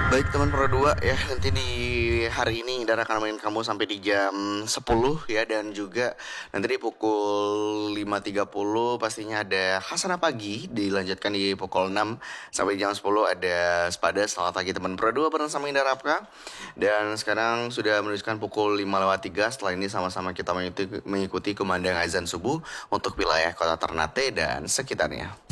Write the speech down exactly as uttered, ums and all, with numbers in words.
Baik teman Pro dua ya, nanti di hari ini Indra akan main kamu sampai di jam sepuluh ya, dan juga nanti di pukul lima tiga puluh pastinya ada Hasana Pagi, dilanjutkan di pukul enam sampai jam sepuluh ada Spada. Selamat pagi teman Pro dua bareng sama Indra Rapka. Dan sekarang sudah menunjukkan pukul lima lewat tiga. Setelah ini sama-sama kita mengikuti, mengikuti kumandang azan subuh untuk wilayah kota Ternate dan sekitarnya.